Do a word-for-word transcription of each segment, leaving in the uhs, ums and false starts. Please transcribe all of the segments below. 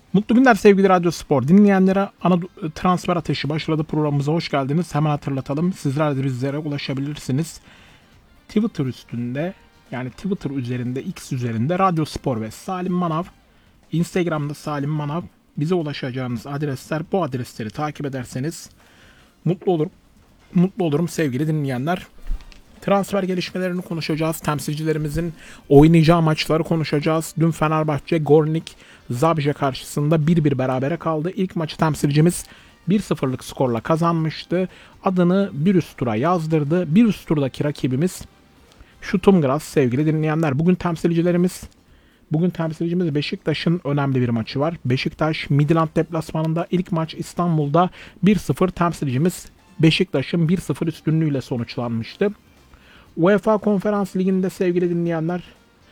Mutlu günler sevgili Radyo Spor dinleyenlere. Ana transfer ateşi başladı, programımıza hoş geldiniz. Hemen hatırlatalım, sizler de bizlere ulaşabilirsiniz. Twitter üstünde, yani Twitter üzerinde, X üzerinde Radyo Spor ve Salim Manav. Instagram'da Salim Manav. Bize ulaşacağınız adresler, bu adresleri takip ederseniz mutlu olurum. Mutlu olurum sevgili dinleyenler. Transfer gelişmelerini konuşacağız. Temsilcilerimizin oynayacağı maçları konuşacağız. Dün Fenerbahçe Gornik Zabrze karşısında bir bir berabere kaldı. İlk maçı temsilcimiz bir sıfırlık skorla kazanmıştı. Adını bir üst tura yazdırdı. Bir üst turdaki rakibimiz Sturm Graz sevgili dinleyenler. Bugün temsilcilerimiz Bugün temsilcimiz Beşiktaş'ın önemli bir maçı var. Beşiktaş Midland deplasmanında, ilk maç İstanbul'da bir sıfır, temsilcimiz Beşiktaş'ın bir sıfır üstünlüğüyle sonuçlanmıştı. UEFA Konferans Ligi'nde sevgili dinleyenler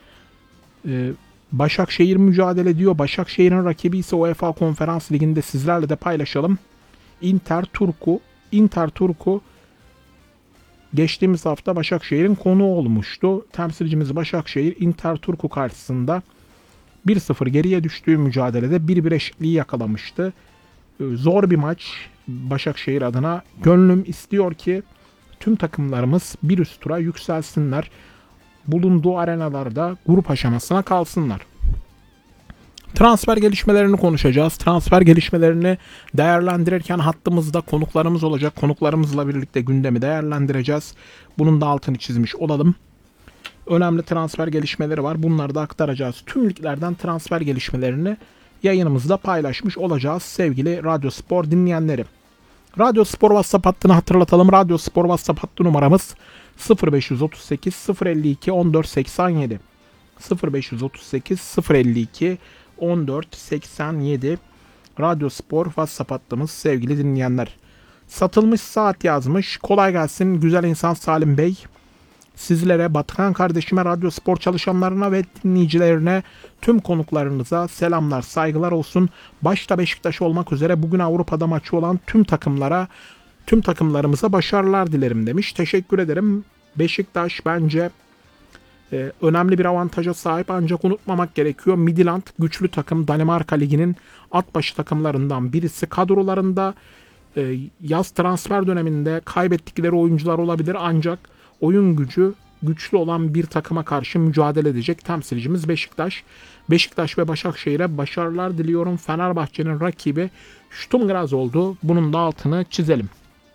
Başakşehir mücadele ediyor. Başakşehir'in rakibi ise UEFA Konferans Ligi'nde sizlerle de paylaşalım. Inter Turku. Inter Turku geçtiğimiz hafta Başakşehir'in konuğu olmuştu. Temsilcimiz Başakşehir Inter Turku karşısında bir sıfır geriye düştüğü mücadelede bir bir eşitliği yakalamıştı. Zor bir maç Başakşehir adına. Gönlüm istiyor ki tüm takımlarımız bir üst tura yükselsinler. Bulunduğu arenalarda grup aşamasına kalsınlar. Transfer gelişmelerini konuşacağız. Transfer gelişmelerini değerlendirirken hattımızda konuklarımız olacak. Konuklarımızla birlikte gündemi değerlendireceğiz. Bunun da altını çizmiş olalım. Önemli transfer gelişmeleri var. Bunları da aktaracağız. Tüm liglerden transfer gelişmelerini yayınımızda paylaşmış olacağız sevgili Radyo Spor dinleyenleri. Radyo Spor WhatsApp hattını hatırlatalım. Radyo Spor WhatsApp hattı numaramız sıfır beş otuz sekiz sıfır elli iki on dört seksen yedi. sıfır beş otuz sekiz sıfır elli iki on dört seksen yedi. Radyo Spor WhatsApp hattımız sevgili dinleyenler. Satılmış saat yazmış. Kolay gelsin güzel insan Salim Bey. Sizlere, Batıkan kardeşime, Radyo Spor çalışanlarına ve dinleyicilerine, tüm konuklarınıza selamlar, saygılar olsun. Başta Beşiktaş olmak üzere bugün Avrupa'da maçı olan tüm takımlara, tüm takımlarımıza başarılar dilerim demiş. Teşekkür ederim. Beşiktaş bence e, önemli bir avantaja sahip, ancak unutmamak gerekiyor. Midland güçlü takım, Danimarka Ligi'nin at başı takımlarından birisi. Kadrolarında e, yaz transfer döneminde kaybettikleri oyuncular olabilir, ancak oyun gücü güçlü olan bir takıma karşı mücadele edecek temsilcimiz Beşiktaş. Beşiktaş ve Başakşehir'e başarılar diliyorum. Fenerbahçe'nin rakibi Sturm Graz oldu. Bunun da altını çizelim.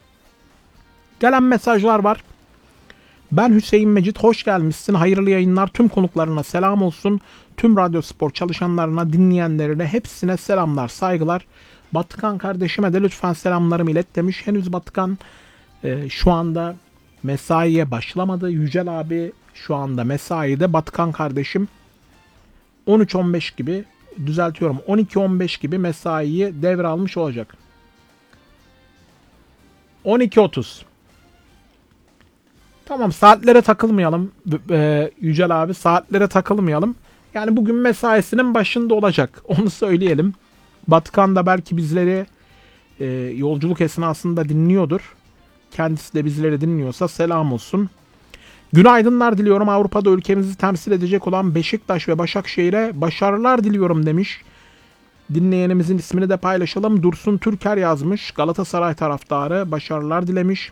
Gelen mesajlar var. Ben Hüseyin Mecit, hoş gelmişsin. Hayırlı yayınlar. Tüm konuklarına selam olsun. Tüm Radyo Spor çalışanlarına, dinleyenlerine hepsine selamlar, saygılar. Batıkan kardeşime de lütfen selamlarımı ilet demiş. Henüz Batıkan e, şu anda mesaiye başlamadı. Yücel abi şu anda mesaide. Batıkan kardeşim on üç on beş gibi, düzeltiyorum, on iki on beş gibi mesaiyi devralmış olacak. on iki otuz. Tamam, saatlere takılmayalım. Ee, Yücel abi, saatlere takılmayalım. Yani bugün mesaisinin başında olacak. Onu söyleyelim. Batıkan da belki bizleri e, yolculuk esnasında dinliyordur. Kendisi de bizleri dinliyorsa selam olsun. Günaydınlar diliyorum. Avrupa'da ülkemizi temsil edecek olan Beşiktaş ve Başakşehir'e başarılar diliyorum demiş. Dinleyenimizin ismini de paylaşalım. Dursun Türker yazmış. Galatasaray taraftarı başarılar dilemiş.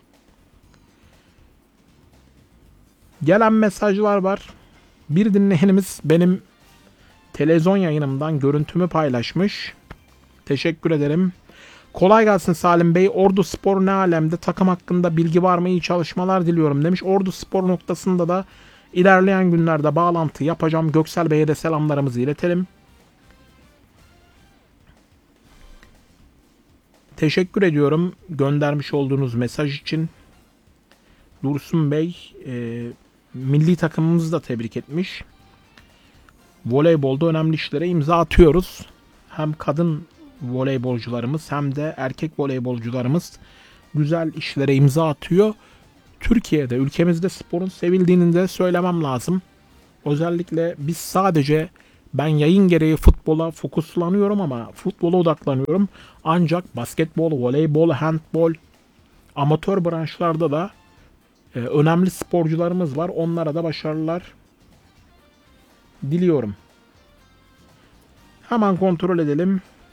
Gelen mesajlar var. Bir dinleyenimiz benim televizyon yayınımdan görüntümü paylaşmış. Teşekkür ederim. Kolay gelsin Salim Bey. Ordu Spor ne alemde? Takım hakkında bilgi var mı? İyi çalışmalar diliyorum demiş. Ordu Spor noktasında da ilerleyen günlerde bağlantı yapacağım. Göksel Bey'e de selamlarımızı iletelim. Teşekkür ediyorum göndermiş olduğunuz mesaj için. Dursun Bey e, milli takımımızı da tebrik etmiş. Voleybolda önemli işlere imza atıyoruz. Hem kadın voleybolcularımız hem de erkek voleybolcularımız güzel işlere imza atıyor. Türkiye'de, ülkemizde sporun sevildiğini de söylemem lazım. Özellikle biz sadece, ben yayın gereği futbola fokuslanıyorum ama futbola odaklanıyorum. Ancak basketbol, voleybol, handbol, amatör branşlarda da e, önemli sporcularımız var. Onlara da başarılar diliyorum. Hemen kontrol edelim.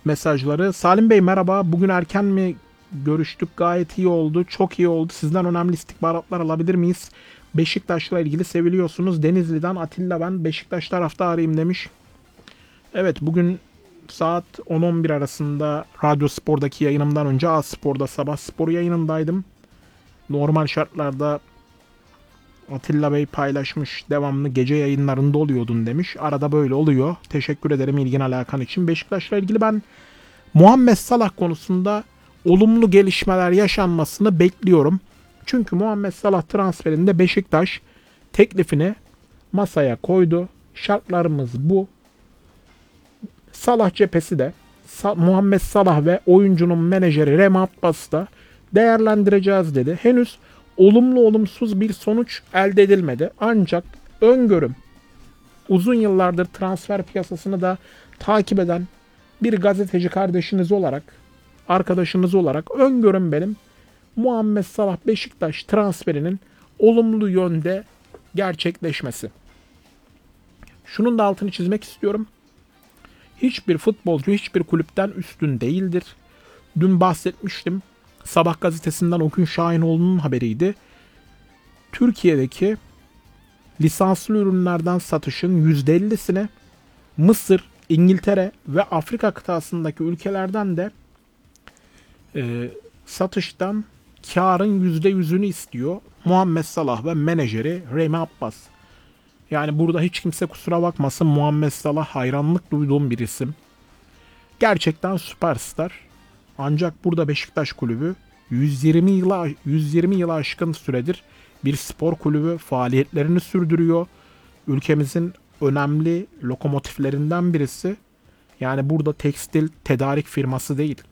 mesajları. Salim Bey merhaba. Bugün erken mi görüştük? Gayet iyi oldu. Çok iyi oldu. Sizden önemli istihbaratlar alabilir miyiz? Beşiktaş'la ilgili seviliyorsunuz. Denizli'den Atilla ben. Beşiktaş tarafta arayayım demiş. Evet, bugün saat on on bir arasında Radyo Spor'daki yayınımdan önce A Spor'da Sabah Spor yayınındaydım. Normal şartlarda Atilla Bey paylaşmış, devamlı gece yayınlarında oluyordun demiş. Arada böyle oluyor. Teşekkür ederim ilgin alakan için. Beşiktaş'la ilgili ben Muhammed Salah konusunda olumlu gelişmeler yaşanmasını bekliyorum. Çünkü Muhammed Salah transferinde Beşiktaş teklifini masaya koydu. Şartlarımız bu. Salah cephesi de Sa- Muhammed Salah ve oyuncunun menajeri Remi Abbas da değerlendireceğiz dedi. Henüz olumlu olumsuz bir sonuç elde edilmedi. Ancak öngörüm, uzun yıllardır transfer piyasasını da takip eden bir gazeteci kardeşiniz olarak, arkadaşınız olarak öngörüm benim Muhammed Salah Beşiktaş transferinin olumlu yönde gerçekleşmesi. Şunun da altını çizmek istiyorum. Hiçbir futbolcu hiçbir kulüpten üstün değildir. Dün bahsetmiştim. Sabah gazetesinden Okun Şahinoğlu'nun haberiydi. Türkiye'deki lisanslı ürünlerden satışın yüzde ellisini Mısır, İngiltere ve Afrika kıtasındaki ülkelerden de e, satıştan karın yüzde yüzünü istiyor Muhammed Salah ve menajeri Remi Abbas. Yani burada hiç kimse kusura bakmasın, Muhammed Salah hayranlık duyduğum bir isim. Gerçekten süperstar. Ancak burada Beşiktaş kulübü yüz yirmi yıla yüz yirmi yıla aşkın süredir bir spor kulübü faaliyetlerini sürdürüyor. Ülkemizin önemli lokomotiflerinden birisi. Yani burada tekstil tedarik firması değil.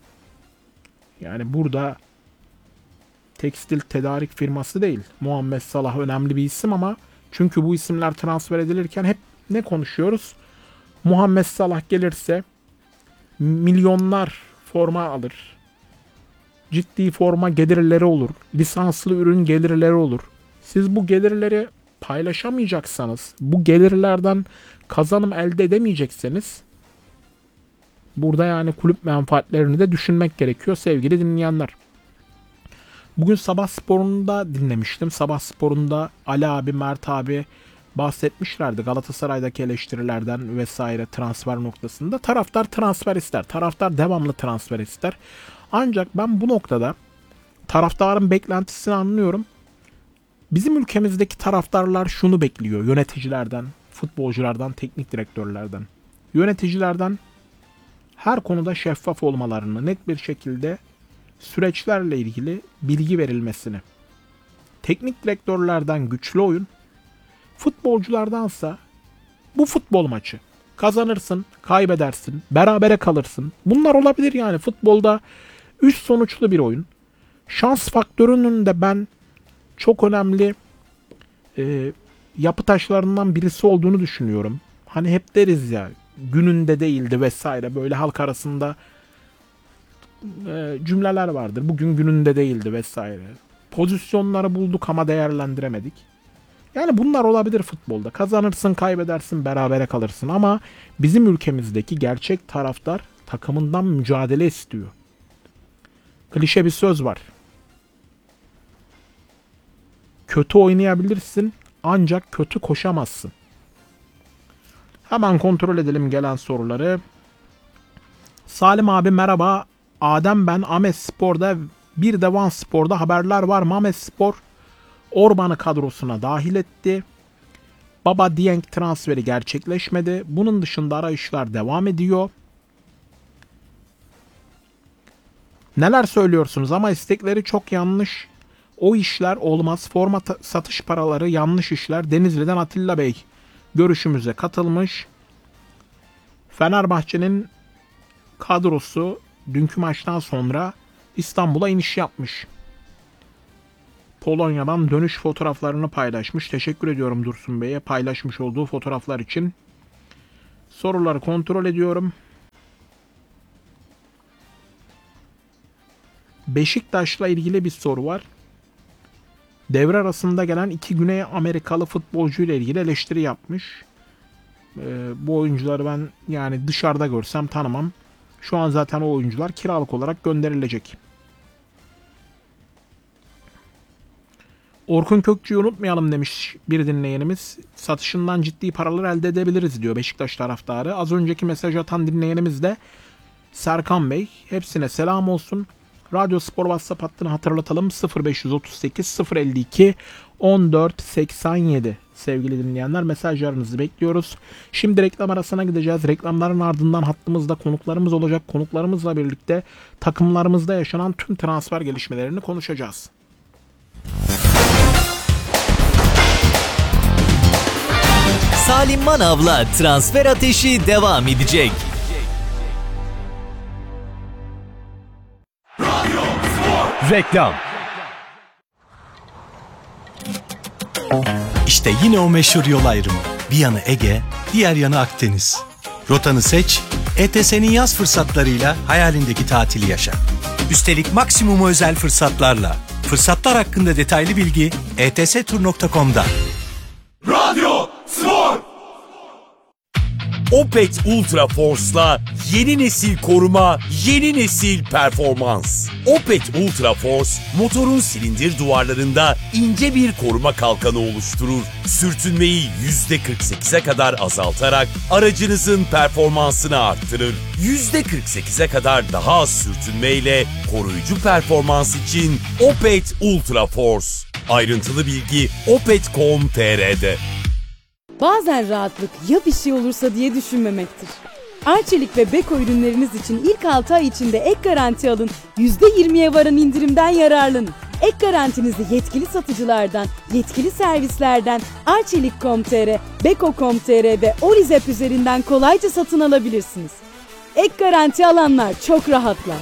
Yani burada tekstil tedarik firması değil. Muhammed Salah önemli bir isim ama çünkü bu isimler transfer edilirken hep ne konuşuyoruz? Muhammed Salah gelirse milyonlar forma alır. Ciddi forma gelirleri olur. Lisanslı ürün gelirleri olur. Siz bu gelirleri paylaşamayacaksanız, bu gelirlerden kazanım elde edemeyecekseniz burada yani kulüp menfaatlerini de düşünmek gerekiyor sevgili dinleyenler. Bugün Sabah Spor'unda dinlemiştim. Sabah Spor'unda Ali abi, Mert abi bahsetmişlerdi Galatasaray'daki eleştirilerden vesaire transfer noktasında. Taraftar transfer ister. Taraftar devamlı transfer ister. Ancak ben bu noktada taraftarın beklentisini anlıyorum. Bizim ülkemizdeki taraftarlar şunu bekliyor yöneticilerden, futbolculardan, teknik direktörlerden. Yöneticilerden her konuda şeffaf olmalarını, net bir şekilde süreçlerle ilgili bilgi verilmesini. Teknik direktörlerden güçlü oyun, futbolculardansa bu futbol maçı. Kazanırsın, kaybedersin, berabere kalırsın. Bunlar olabilir yani futbolda üç sonuçlu bir oyun. Şans faktörünün de ben çok önemli e, yapı taşlarından birisi olduğunu düşünüyorum. Hani hep deriz ya gününde değildi vesaire böyle halk arasında e, cümleler vardır. Bugün gününde değildi vesaire. Pozisyonları bulduk ama değerlendiremedik. Yani bunlar olabilir futbolda. Kazanırsın, kaybedersin, berabere kalırsın ama bizim ülkemizdeki gerçek taraftar takımından mücadele istiyor. Klişe bir söz var. Kötü oynayabilirsin ancak kötü koşamazsın. Hemen kontrol edelim gelen soruları. Salim abi merhaba. Adem ben. Ames Spor'da bir de Van Spor'da haberler var mı? Ames Spor Orban'ı kadrosuna dahil etti. Baba Dieng transferi gerçekleşmedi. Bunun dışında arayışlar devam ediyor. Neler söylüyorsunuz ama istekleri çok yanlış. O işler olmaz. Forma satış paraları yanlış işler. Denizli'den Atilla Bey görüşümüze katılmış. Fenerbahçe'nin kadrosu dünkü maçtan sonra İstanbul'a iniş yapmış. Polonya'dan dönüş fotoğraflarını paylaşmış. Teşekkür ediyorum Dursun Bey'e paylaşmış olduğu fotoğraflar için. Soruları kontrol ediyorum. Beşiktaş'la ilgili bir soru var. Devre arasında gelen iki Güney Amerikalı futbolcu ile ilgili eleştiri yapmış. Ee, bu oyuncuları ben yani dışarıda görsem tanımam. Şu an zaten o oyuncular kiralık olarak gönderilecek. Orkun Kökçü'yü unutmayalım demiş bir dinleyenimiz. Satışından ciddi paralar elde edebiliriz diyor Beşiktaş taraftarı. Az önceki mesaj atan dinleyenimiz de Serkan Bey. Hepsine selam olsun. Radyo Spor WhatsApp hattını hatırlatalım. sıfır beş otuz sekiz sıfır elli iki on dört seksen yedi. Sevgili dinleyenler, mesajlarınızı bekliyoruz. Şimdi reklam arasına gideceğiz. Reklamların ardından hattımızda konuklarımız olacak. Konuklarımızla birlikte takımlarımızda yaşanan tüm transfer gelişmelerini konuşacağız. Salim Manav'la transfer ateşi devam edecek. Reklam. İşte yine o meşhur yol ayrımı. Bir yanı Ege, diğer yanı Akdeniz. Rotanı seç, E T S'nin yaz fırsatlarıyla hayalindeki tatili yaşa. Üstelik maksimum özel fırsatlarla. Fırsatlar hakkında detaylı bilgi e t s tur nokta com'da. Radyo Spor. Opet Ultra Force'la yeni nesil koruma, yeni nesil performans. Opet Ultra Force, motorun silindir duvarlarında ince bir koruma kalkanı oluşturur. Sürtünmeyi yüzde kırk sekize kadar azaltarak aracınızın performansını arttırır. yüzde kırk sekize kadar daha az sürtünmeyle koruyucu performans için Opet Ultra Force. Ayrıntılı bilgi opet nokta com nokta t r'de. Bazen rahatlık ya bir şey olursa diye düşünmemektir. Arçelik ve Beko ürünleriniz için ilk altı ay içinde ek garanti alın, yüzde yirmiye varan indirimden yararlanın. Ek garantinizi yetkili satıcılardan, yetkili servislerden arçelik nokta com nokta t r, beko nokta com nokta t r ve Olizep üzerinden kolayca satın alabilirsiniz. Ek garanti alanlar çok rahatlar.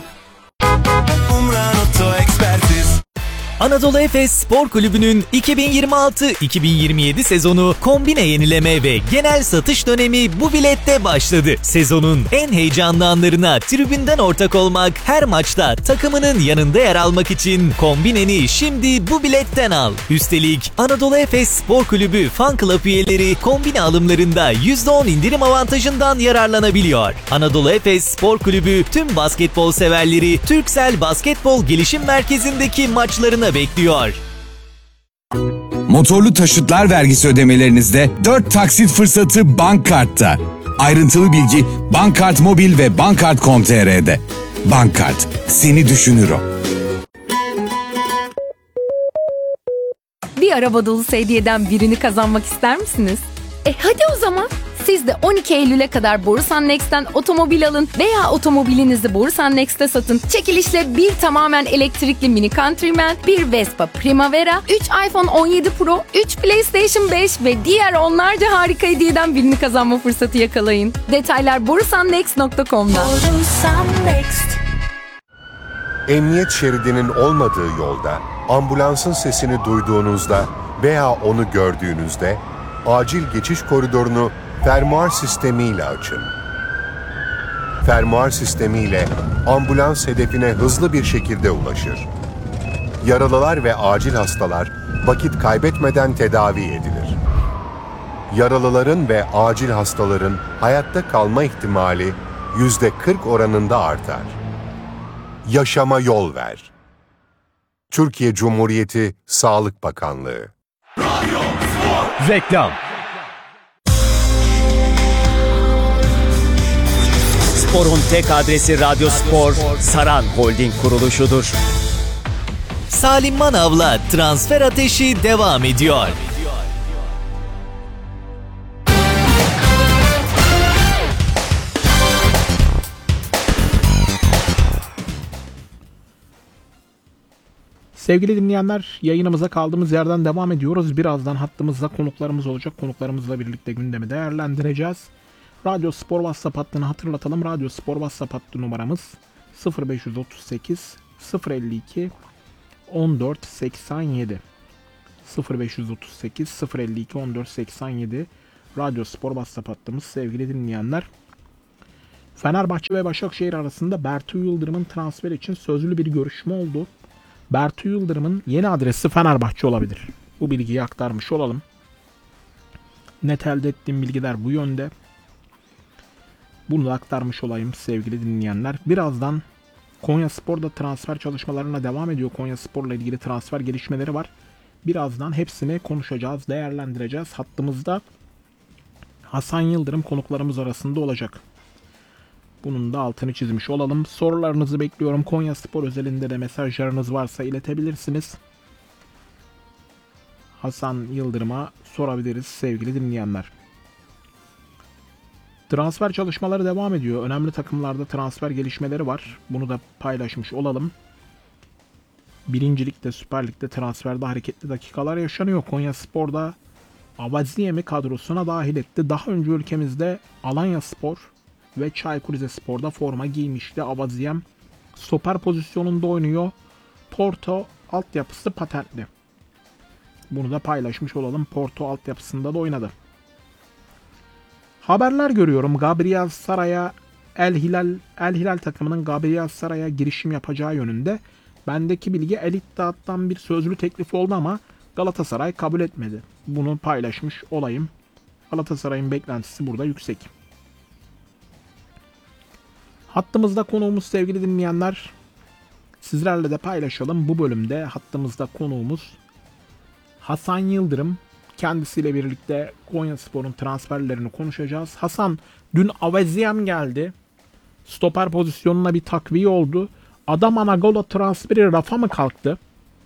Anadolu Efes Spor Kulübü'nün iki bin yirmi altı iki bin yirmi yedi sezonu kombine yenileme ve genel satış dönemi bu bilette başladı. Sezonun en heyecanlı anlarına tribünden ortak olmak, her maçta takımının yanında yer almak için kombineni şimdi bu biletten al. Üstelik Anadolu Efes Spor Kulübü Fan Club üyeleri kombine alımlarında yüzde on indirim avantajından yararlanabiliyor. Anadolu Efes Spor Kulübü tüm basketbol severleri Türksel Basketbol Gelişim Merkezi'ndeki maçlarına bekliyor. Motorlu taşıtlar vergisi ödemelerinizde dört taksit fırsatı Bankkart'ta. Ayrıntılı bilgi Bankkart Mobil ve bankkart nokta com nokta t r'de. Bankkart, seni düşünür o. Bir araba dolusu hediyeden birini kazanmak ister misiniz? E hadi o zaman. Siz de on iki Eylül'e kadar Borusan Next'ten otomobil alın veya otomobilinizi Borusan Next'te satın. Çekilişle bir tamamen elektrikli Mini Countryman, bir Vespa Primavera, üç iPhone on yedi Pro, üç PlayStation beş ve diğer onlarca harika hediyeden birini kazanma fırsatı yakalayın. Detaylar borusan next nokta com'da. Borusan Next. Emniyet şeridinin olmadığı yolda, ambulansın sesini duyduğunuzda veya onu gördüğünüzde acil geçiş koridorunu fermuar sistemiyle açın. Fermuar sistemiyle ambulans hedefine hızlı bir şekilde ulaşır. Yaralılar ve acil hastalar vakit kaybetmeden tedavi edilir. Yaralıların ve acil hastaların hayatta kalma ihtimali yüzde kırk oranında artar. Yaşama yol ver. Türkiye Cumhuriyeti Sağlık Bakanlığı. Reklam. Spor'un tek adresi Radyo Spor, Saran Holding kuruluşudur. Salim Manav'la transfer ateşi devam ediyor. Sevgili dinleyenler, yayınımıza kaldığımız yerden devam ediyoruz. Birazdan hattımızda konuklarımız olacak. Konuklarımızla birlikte gündemi değerlendireceğiz. Radyo Spor WhatsApp hattını hatırlatalım. Radyo Spor WhatsApp hattı numaramız sıfır beş otuz sekiz sıfır elli iki on dört seksen yedi. sıfır beş otuz sekiz sıfır elli iki on dört seksen yedi Radyo Spor WhatsApp hattımız sevgili dinleyenler. Fenerbahçe ve Başakşehir arasında Bertu Yıldırım'ın transfer için sözlü bir görüşme oldu. Bertu Yıldırım'ın yeni adresi Fenerbahçe olabilir. Bu bilgiyi aktarmış olalım. Net elde ettiğim bilgiler bu yönde. Bunu da aktarmış olayım sevgili dinleyenler. Birazdan Konyaspor'da transfer çalışmalarına devam ediyor. Konyaspor'la ilgili transfer gelişmeleri var. Birazdan hepsini konuşacağız, değerlendireceğiz. Hattımızda Hasan Yıldırım konuklarımız arasında olacak. Bunun da altını çizmiş olalım. Sorularınızı bekliyorum. Konyaspor özelinde de mesajlarınız varsa iletebilirsiniz. Hasan Yıldırım'a sorabiliriz sevgili dinleyenler. Transfer çalışmaları devam ediyor. Önemli takımlarda transfer gelişmeleri var. Bunu da paylaşmış olalım. Birincilikte, Süper Lig'de transferde hareketli dakikalar yaşanıyor. Konyaspor'da Avaziyem'i kadrosuna dahil etti. Daha önce ülkemizde Alanyaspor ve Çaykur Rizespor'da forma giymişti. Avaziyem stoper pozisyonunda oynuyor. Porto altyapısı patentli. Bunu da paylaşmış olalım. Porto altyapısında da oynadı. Haberler görüyorum. Gabriel Saray'a El Hilal El Hilal takımının Gabriel Saray'a girişim yapacağı yönünde. Bendeki bilgi El İttihat'tan bir sözlü teklif oldu ama Galatasaray kabul etmedi. Bunu paylaşmış olayım. Galatasaray'ın beklentisi burada yüksek. Hattımızda konuğumuz sevgili dinleyenler. Sizlerle de paylaşalım. Bu bölümde hattımızda konuğumuz Hasan Yıldırım. Kendisiyle birlikte Konyaspor'un transferlerini konuşacağız. Hasan, dün Avaziyem geldi. Stoper pozisyonuna bir takviye oldu. Adam Anagolo transferi rafa mı kalktı?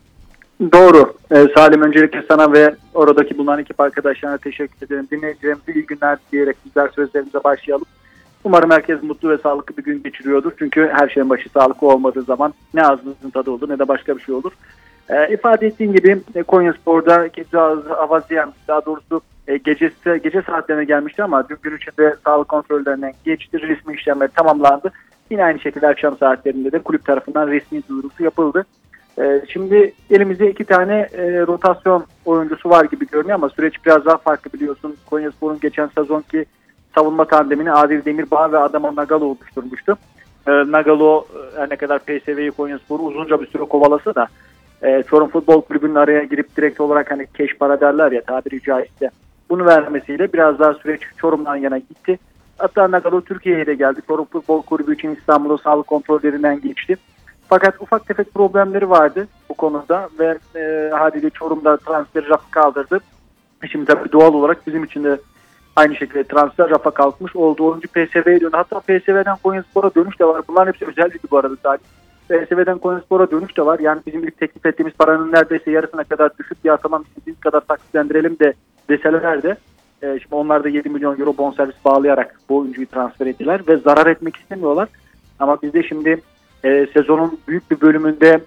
Doğru. Ee, Salim, öncelikle sana ve oradaki bulunan ekip arkadaşlarına teşekkür ederim. Dinleyicilerimize iyi günler diyerek bizler sözlerimize başlayalım. Umarım herkes mutlu ve sağlıklı bir gün geçiriyordur. Çünkü her şeyin başı sağlıklı olmadığı zaman ne ağzınızın tadı olur ne de başka bir şey olur. Ee, ifade ettiğin gibi e, Konyaspor'da gece Avaziyem, daha doğrusu e, gece, gece saatlerine gelmişti ama dün gün içinde sağlık kontrollerinden geçti. Resmi işlemler tamamlandı. Yine aynı şekilde akşam saatlerinde de kulüp tarafından resmi duyurusu yapıldı. Ee, şimdi elimizde iki tane e, rotasyon oyuncusu var gibi görünüyor ama süreç biraz daha farklı, biliyorsun. Konyaspor'un geçen sezonki savunma tandemini Adil Demirbağ ve Adama Nagalo oluşturmuştu. Ee, Nagalo her ne kadar P S V'yi Konyaspor'u uzunca bir süre kovalasa da e, Çorum Futbol Kulübü'nün araya girip direkt olarak hani keş para derler ya tabiri caizse, bunu vermesiyle biraz daha süreç Çorum'dan yana gitti. Hatta Nagalo Türkiye'ye de geldi. Çorum Futbol Kulübü için İstanbul'da sağlık kontrollerinden geçti. Fakat ufak tefek problemleri vardı bu konuda ve e, haliyle Çorum'da transferi rafa kaldırdı. Şimdi tabii doğal olarak bizim için de aynı şekilde transfer rafa kalkmış oldu. Oyuncu P S V'ye döndü. Hatta P S V'den Konyaspor'a dönüş de var. Bunların hepsi özellikle bu arada sadece. P S V'den Konyaspor'a dönüş de var. Yani bizim ilk teklif ettiğimiz paranın neredeyse yarısına kadar düşüp ya tamam istediğimiz kadar taksitlendirelim de deseler de e, şimdi onlar da yedi milyon euro bonservis bağlayarak bu oyuncuyu transfer ettiler ve zarar etmek istemiyorlar. Ama biz de şimdi e, sezonun büyük bir bölümünde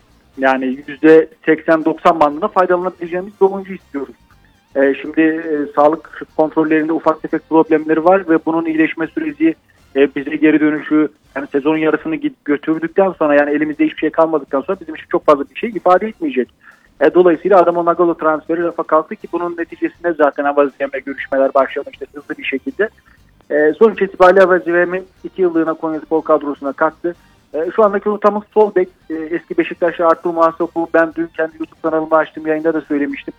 yani yüzde seksen doksan bandında faydalanabileceğimiz bir oyuncu istiyoruz. E, şimdi e, sağlık kontrollerinde ufak tefek problemleri var ve bunun iyileşme süreci e, bize geri dönüşü yani sezonun yarısını götürdükten sonra yani elimizde hiçbir şey kalmadıktan sonra bizim için çok fazla bir şey ifade etmeyecek. E, dolayısıyla Adama Nagalo transferi rafa kalktı ki bunun neticesinde zaten Avaziyem'le görüşmeler başlamıştı hızlı bir şekilde. E, sonuç itibariyle Avaziyem'in iki yıllığına Konyaspor kadrosuna kattı. E, şu andaki rotamız sol bek. E, eski Beşiktaşlı Artur Mahsop'u ben dün kendi YouTube kanalımı açtığım yayında da söylemiştim.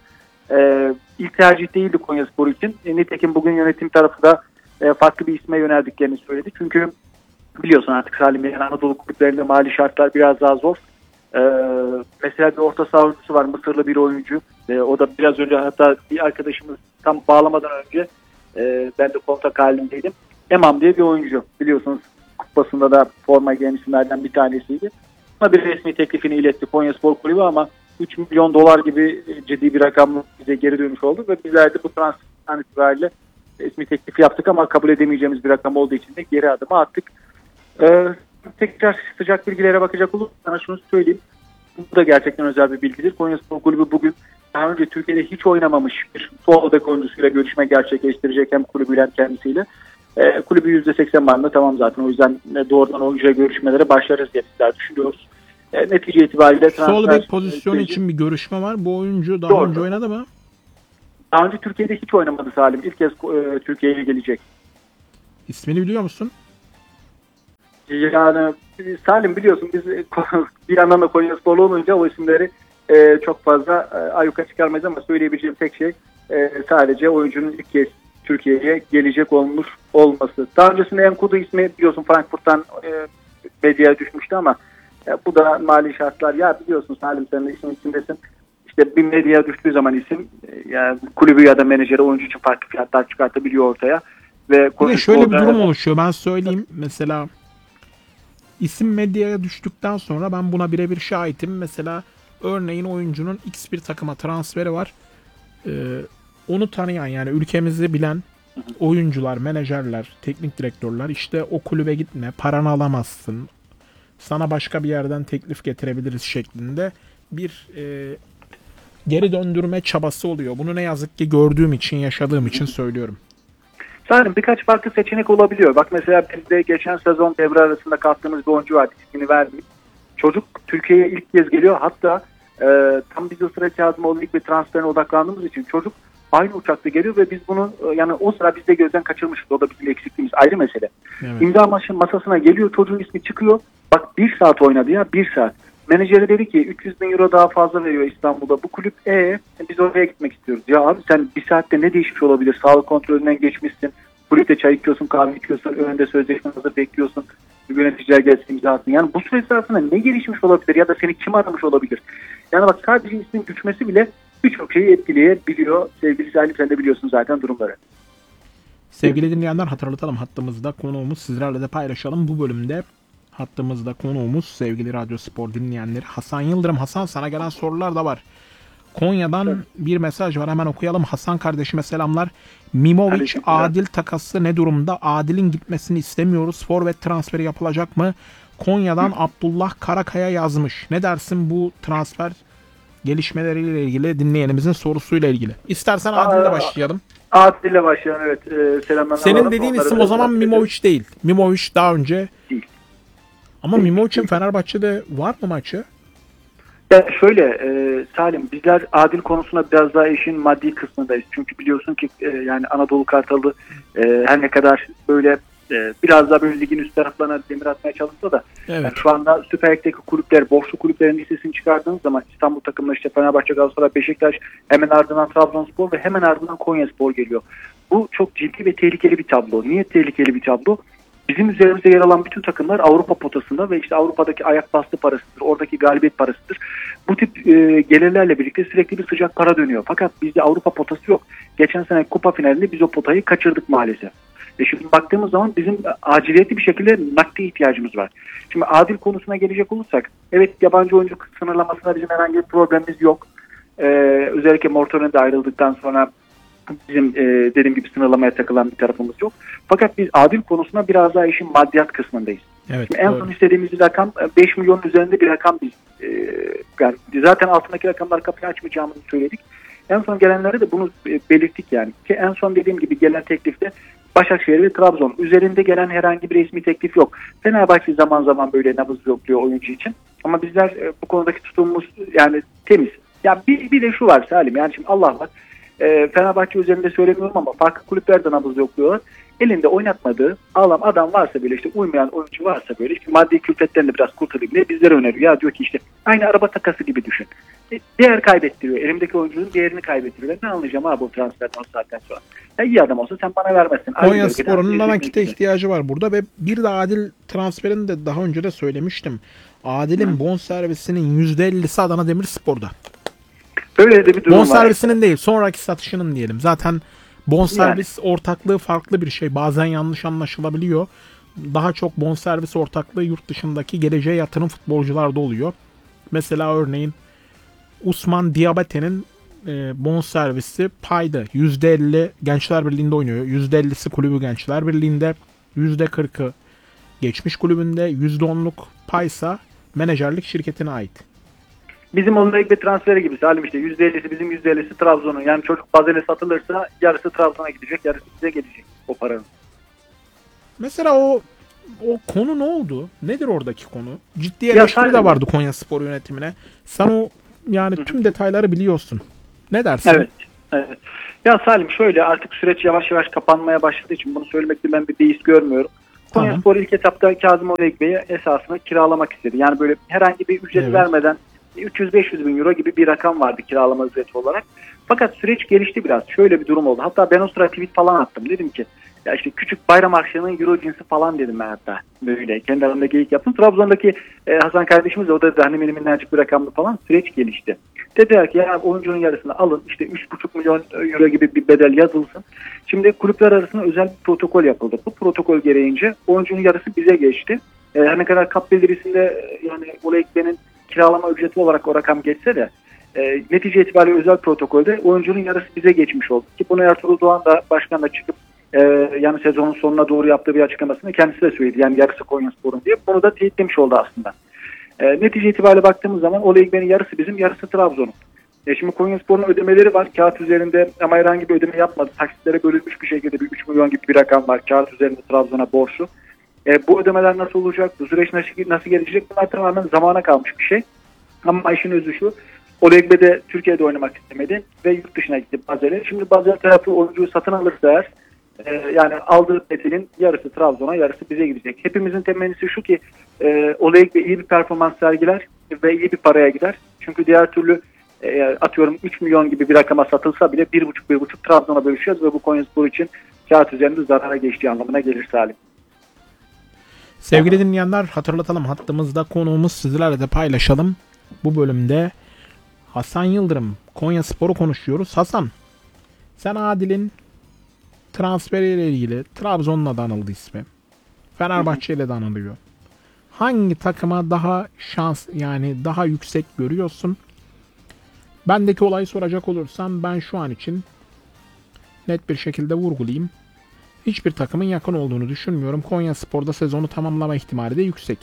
E, ilk tercih değildi Konyaspor için. E, nitekim bugün yönetim tarafı da e, farklı bir isme yöneldiklerini söyledi. Çünkü biliyorsun artık Salim yani Anadolu kulüplerinde mali şartlar biraz daha zor. Ee, mesela bir orta saha oyuncusu var, Mısırlı bir oyuncu. Ee, o da biraz önce hatta bir arkadaşımız tam bağlamadan önce e, ben de kontak halindeydim. Emam diye bir oyuncu. Biliyorsunuz kupasında da forma giyen isimlerden bir tanesiydi. Ama bir resmi teklifini iletti Konyaspor Kulübü ama üç milyon dolar gibi ciddi bir rakamla bize geri dönüş oldu ve bizler de bu transfer itibariyle resmi teklifi yaptık ama kabul edemeyeceğimiz bir rakam olduğu için de geri adımı attık. Ee, tekrar sıcak bilgilere bakacak olursak sana şunu söyleyeyim. Bu da gerçekten özel bir bilgidir. Konyaspor Kulübü bugün daha önce Türkiye'de hiç oynamamış bir sol bek oyuncusuyla görüşme gerçekleştirecek hem kulübüyle hem kendisiyle. Ee, kulübü yüzde seksen bandında tamam zaten. O yüzden doğrudan oyuncuyla görüşmelere başlarız diye bizler düşünüyoruz. E, netice itibariyle transfer... Sol bek pozisyonu e, için bir görüşme var. Bu oyuncu daha doğru. önce oynadı mı? Daha önce Türkiye'de hiç oynamadı Salim. İlk kez e, Türkiye'ye gelecek. İsmini biliyor musun? Yani Salim biliyorsun biz bir yandan da Konyasporlu olunca o isimleri e, çok fazla e, ayyuka çıkarmayız ama söyleyebileceğim tek şey e, sadece oyuncunun ilk kez Türkiye'ye gelecek olmuş olması. Daha öncesinde Enkudu ismi biliyorsun Frankfurt'tan e, medyaya düşmüştü ama e, bu da mali şartlar. Ya biliyorsun Salim, sen de işin içindesin. İşte bir medyaya düştüğü zaman isim e, yani kulübü ya da menajeri oyuncu için farklı fiyatlar çıkartabiliyor ortaya. Ve bir de şöyle bir durum oluşuyor. Ben söyleyeyim. Mesela isim medyaya düştükten sonra ben buna birebir şahitim. Mesela örneğin oyuncunun X bir takıma transferi var. Ee, onu tanıyan, yani ülkemizi bilen oyuncular, menajerler, teknik direktörler işte o kulübe gitme, paranı alamazsın, sana başka bir yerden teklif getirebiliriz şeklinde bir e, geri döndürme çabası oluyor. Bunu ne yazık ki gördüğüm için, yaşadığım için söylüyorum. Sanırım birkaç farklı seçenek olabiliyor. Bak mesela bizde geçen sezon devre arasında kattığımız bir oyuncu vardı. İsmini vermeyeyim. Çocuk Türkiye'ye ilk kez geliyor. Hatta e, tam biz o sıra Kazımoğlu'nun ilk bir transferine odaklandığımız için çocuk aynı uçakta geliyor ve biz bunu e, yani o sıra bizde gözden kaçırmışız. O da bizim eksikliğimiz. Ayrı mesele. Evet. İmza masasına geliyor. Çocuğun ismi çıkıyor. Bak bir saat oynadı ya. Bir saat. Menajeri dedi ki üç yüz bin euro daha fazla veriyor İstanbul'da bu kulüp. E biz oraya gitmek istiyoruz. Ya abi sen bir saatte ne değişmiş olabilir? Sağlık kontrolünden geçmişsin. Kulüpte çay içiyorsun, kahve içiyorsun, önünde sözleşme hazır bekliyorsun. Yöneticiler gelsin imzasın. Yani bu süre zarfında ne gelişmiş olabilir ya da seni kim aramış olabilir? Yani bak sadece ismin düşmesi bile birçok şeyi etkileyebiliyor. Sevgili Salim, sen de biliyorsun zaten durumları. Sevgili dinleyenler, hatırlatalım, hattımızda konuğumuz, sizlerle de paylaşalım. Bu bölümde hattımızda konuğumuz sevgili Radyo Spor dinleyenleri Hasan Yıldırım. Hasan, sana gelen sorular da var. Konya'dan evet. bir mesaj var, hemen okuyalım. Hasan kardeşime selamlar. Mimovic Adil takası ne durumda? Adil'in gitmesini istemiyoruz. Forvet transferi yapılacak mı? Konya'dan Hı. Abdullah Karakaya yazmış. Ne dersin bu transfer gelişmeleriyle ilgili, dinleyenimizin sorusuyla ilgili? İstersen Adil'le başlayalım. Adil'le başlayalım, evet. Ee, selamlar. Senin dediğin isim o zaman Mimovic değil. Mimovic daha önce değil. Ama Mimovic'in Fenerbahçe'de var mı maçı? Ya şöyle e, Salim, bizler Adil konusunda biraz daha işin maddi kısmındayız. Çünkü biliyorsun ki e, yani Anadolu Kartalı e, her ne kadar böyle e, biraz daha böyle ligin üst taraflarına demir atmaya çalışsa da evet. yani şu anda Süper Lig'deki kulüpler, borçlu kulüplerin listesini çıkardığınız zaman İstanbul takımları işte Fenerbahçe, Galatasaray, Beşiktaş, hemen ardından Trabzonspor ve hemen ardından Konyaspor geliyor. Bu çok ciddi ve tehlikeli bir tablo. Niye tehlikeli bir tablo? Bizim üzerimizde yer alan bütün takımlar Avrupa potasında ve işte Avrupa'daki ayak bastı parasıdır, oradaki galibiyet parasıdır. Bu tip e, gelirlerle birlikte sürekli bir sıcak para dönüyor. Fakat bizde Avrupa potası yok. Geçen sene kupa finalinde biz o potayı kaçırdık maalesef. E şimdi baktığımız zaman bizim aciliyetli bir şekilde nakde ihtiyacımız var. Şimdi Adil konusuna gelecek olursak, evet yabancı oyuncu sınırlamasına bizim herhangi bir problemimiz yok. E, özellikle Morton'un da ayrıldıktan sonra bizim e, dediğim gibi sınırlamaya takılan bir tarafımız yok. Fakat biz Adil konusunda biraz daha işin maddiyat kısmındayız. Evet, en son istediğimiz rakam beş milyonun üzerinde bir rakam biz. E, yani zaten altındaki rakamlar kapıyı açmayacağımızı söyledik. En son gelenlere de bunu e, belirttik yani. Ki en son dediğim gibi gelen teklifte Başakşehir ve Trabzon. Üzerinde gelen herhangi bir resmi teklif yok. Fenerbahçe zaman zaman böyle nabız yokluyor oyuncu için. Ama bizler e, bu konudaki tutumumuz yani temiz. Ya bir, bir de şu var Salim, yani şimdi Allah var. E, Fenerbahçe üzerinde söylemiyorum ama farklı kulüplerden nabız yokluyorlar. Elinde oynatmadığı ağlam adam varsa böyle, işte uymayan oyuncu varsa böyle, işte maddi külfetten de biraz kurtulayım diye bizlere öneriyor. Ya diyor ki işte aynı araba takası gibi düşün. E, değer kaybettiriyor. Elimdeki oyuncunun değerini kaybettiriyor. Ne anlayacağım abi bu transferden o saatten sonra? Ya iyi adam olsa sen bana vermezsin. Konyaspor'un da nakite ihtiyacı var burada ve bir de Adil transferini de daha önce de söylemiştim. Adil'in bonservisinin yüzde ellisi Adana Demirspor'da. Böyle de bir durum var. Bonservisinin değil, sonraki satışının diyelim. Zaten bonservis yani ortaklığı farklı bir şey. Bazen yanlış anlaşılabiliyor. Daha çok bonservis ortaklığı yurt dışındaki geleceğe yatırım futbolcularda oluyor. Mesela örneğin Usman Diabate'nin e, bonservisi paydı. yüzde elli Gençler Birliği'nde oynuyor. yüzde ellisi kulübü Gençler Birliği'nde. yüzde kırkı geçmiş kulübünde. yüzde onluk paysa menajerlik şirketine ait. Bizim onunla ilk bir transferi gibi Salim, işte yüzde ellisi bizim, yüzde ellisi Trabzon'un. Yani çocuk Bazel'e satılırsa yarısı Trabzon'a gidecek, yarısı bize gelecek o paranın. Mesela o o konu ne oldu? Nedir oradaki konu? Ciddi eleştiri de vardı Konyaspor yönetimine. Sen o yani Hı-hı. tüm detayları biliyorsun. Ne dersin? Evet. Evet. Ya Salim şöyle, artık süreç yavaş yavaş kapanmaya başladığı için bunu söylemekte ben bir beis görmüyorum. Tamam. Konyaspor ilk etapta Kazımoğlu Bey'e esasını kiralamak istedi. Yani böyle herhangi bir ücret evet. vermeden üç yüz beş yüz bin euro gibi bir rakam vardı kiralama ücreti olarak. Fakat süreç gelişti biraz. Şöyle bir durum oldu. Hatta ben o sıra tweet falan attım. Dedim ki ya işte küçük bayram akşamının euro cinsi falan dedim ben hatta. Böyle kendi aramda geyik yaptım. Trabzon'daki e, Hasan kardeşimiz de o da hani benim minnacık bir rakamlı falan, süreç gelişti. Dediler ki ya oyuncunun yarısını alın, işte üç buçuk milyon euro gibi bir bedel yazılsın. Şimdi kulüpler arasında özel bir protokol yapıldı. Bu protokol gereğince oyuncunun yarısı bize geçti. E, her ne kadar kap bildirisinde yani Olekbe'nin kiralama ücreti olarak o rakam geçse de e, netice itibariyle özel protokolde oyuncunun yarısı bize geçmiş oldu. Ki bunu Ertuğrul Doğan da başkan da çıkıp e, yani sezonun sonuna doğru yaptığı bir açıklamasını kendisi de söyledi. Yani yarısı Konyaspor'un diye. Bunu da teyitlemiş oldu aslında. E, netice itibariyle baktığımız zaman Olekbe'nin yarısı bizim, yarısı Trabzon'un. E, şimdi Konyaspor'un ödemeleri var kağıt üzerinde ama herhangi bir ödeme yapmadı. Taksitlere bölünmüş bir şekilde bir üç milyon gibi bir rakam var kağıt üzerinde Trabzon'a borçlu. E, bu ödemeler nasıl olacak? Bu süreç nasıl, nasıl gelecek? Bunlar tamamen zamana kalmış bir şey. Ama işin özü şu. Olekbe de Türkiye'de oynamak istemedi ve yurt dışına gitti Bazel'e. Şimdi Bazel tarafı oyuncuyu satın alırsa eğer e, yani aldığı bedelin yarısı Trabzon'a, yarısı bize gidecek. Hepimizin temennisi şu ki e, Olekbe iyi bir performans sergiler ve iyi bir paraya gider. Çünkü diğer türlü e, atıyorum üç milyon gibi bir rakama satılsa bile bir buçuk bir buçuk Trabzon'a bölüşüyoruz ve bu Konyaspor için kağıt üzerinde zarara geçtiği anlamına gelir Salim. Sevgili dinleyenler, hatırlatalım, hattımızda konuğumuz, sizlerle de paylaşalım. Bu bölümde Hasan Yıldırım, Konyaspor'u konuşuyoruz. Hasan, sen Adil'in transferiyle ilgili Trabzon'la da anıldı ismi. Fenerbahçe ile de anılıyor. Hangi takıma daha şans, yani daha yüksek görüyorsun? Bendeki olayı soracak olursam ben şu an için net bir şekilde vurgulayayım. Hiçbir takımın yakın olduğunu düşünmüyorum. Konyaspor'da sezonu tamamlama ihtimali de yüksek.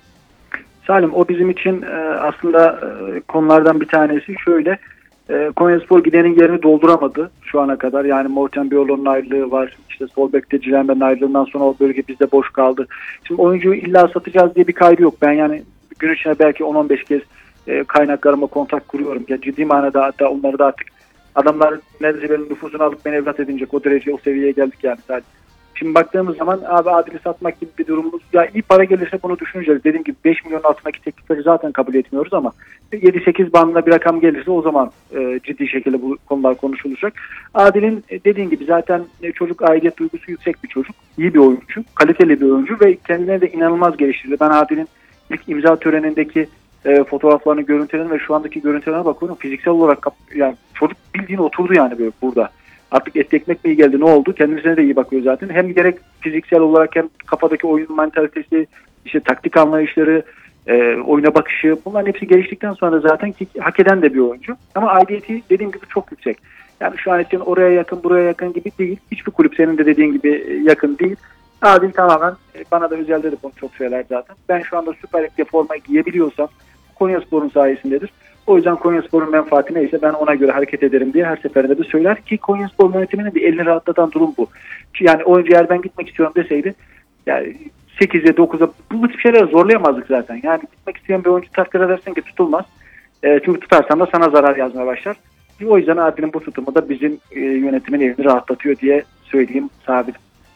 Salim, o bizim için e, aslında e, konulardan bir tanesi. Şöyle, e, Konyaspor gidenin yerini dolduramadı şu ana kadar. Yani Morten Biolo'nun ayrılığı var. İşte sol bekte Cilenber'in ayrılığından sonra o bölge bizde boş kaldı. Şimdi oyuncuyu illa satacağız diye bir kaydı yok. Ben yani gün içinde belki on on beş kez e, kaynaklarıma kontak kuruyorum. Ya ciddi manada hatta onları da artık adamlar neredeyse benim nüfusunu alıp beni evlat edinecek. O derece, o seviyeye geldik yani sadece. Şimdi baktığımız zaman abi Adil'i satmak gibi bir durumumuz. Ya iyi para gelirse bunu düşüneceğiz. Dediğim gibi beş milyon altındaki teklifleri zaten kabul etmiyoruz ama yedi sekiz bandında bir rakam gelirse o zaman e, ciddi şekilde bu konular konuşulacak. Adil'in e, dediğim gibi zaten e, çocuk aidiyet duygusu yüksek bir çocuk. İyi bir oyuncu. Kaliteli bir oyuncu ve kendine de inanılmaz geliştirdi. Ben Adil'in ilk imza törenindeki e, fotoğraflarını, görüntülerini ve şu andaki görüntülerine bakıyorum. Fiziksel olarak yani çocuk bildiğin oturdu yani böyle burada. Artık et ekmek mi geldi, ne oldu? Kendisine de iyi bakıyor zaten. Hem gerek fiziksel olarak hem kafadaki oyun mantalitesi, işte taktik anlayışları, e, oyuna bakışı, bunların hepsi geliştikten sonra zaten ki hak eden de bir oyuncu. Ama aidiyeti dediğim gibi çok yüksek. Yani şu an için oraya yakın, buraya yakın gibi değil. Hiçbir kulüp senin de dediğin gibi yakın değil. Adil tamamen, bana da özelde de bunu çok söyler zaten. Ben şu anda Süper Lig'de forma giyebiliyorsam Konyaspor'un sayesindedir. O yüzden Konyaspor'un menfaati neyse ben ona göre hareket ederim diye her seferinde de söyler ki Konyaspor yönetiminin de elini rahatlatan durum bu. Yani oyuncu eğer ben gitmek istiyorum deseydi yani sekize dokuza bu tip şeyleri zorlayamazdık zaten. Yani gitmek isteyen bir oyuncu takdir edersin ki tutulmaz. E, çünkü tutarsan da sana zarar yazmaya başlar. O yüzden Adil'in bu tutumu da bizim e, yönetimin elini rahatlatıyor diye söyleyeyim sabit.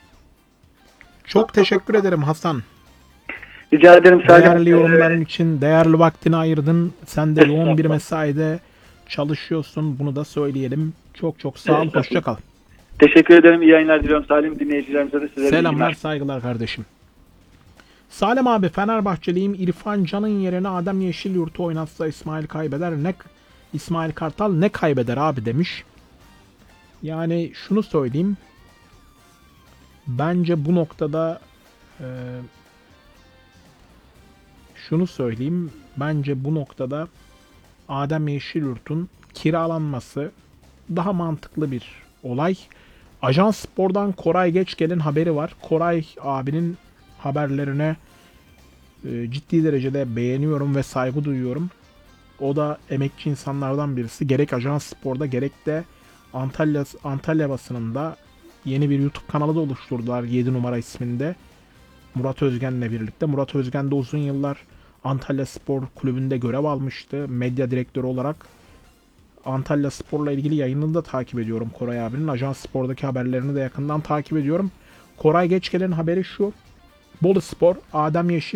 Çok teşekkür ederim Hasan. Rica ederim Salim. Değerli yorumların için değerli vaktini ayırdın. Sen de yoğun bir mesaide çalışıyorsun. Bunu da söyleyelim. Çok çok sağ ol. Hoşça kal. Teşekkür ederim. İyi yayınlar diliyorum Salim. Dinleyicilerimize de size selamlar, saygılar kardeşim. Salim abi, Fenerbahçeliyim. İrfan Can'ın yerine Adem Yeşilyurt'u oynatsa İsmail kaybeder. Ne İsmail Kartal ne kaybeder abi demiş. Yani şunu söyleyeyim. Bence bu noktada e, şunu söyleyeyim. Bence bu noktada Adem Yeşilyurt'un kiralanması daha mantıklı bir olay. Ajans Spor'dan Koray Geçgel'in haberi var. Koray abinin haberlerine e, ciddi derecede beğeniyorum ve saygı duyuyorum. O da emekçi insanlardan birisi. Gerek Ajans Spor'da gerek de Antalya Antalya basınında yeni bir YouTube kanalı da oluşturdular yedi numara isminde. Murat Özgen'le birlikte. Murat Özgen de uzun yıllar Antalya Spor Kulübü'nde görev almıştı. Medya direktörü olarak Antalya Spor'la ilgili yayınını da takip ediyorum Koray abinin. Ajans Spor'daki haberlerini de yakından takip ediyorum. Koray Geçgel'in haberi şu. Bolu Spor, Adem Yeşil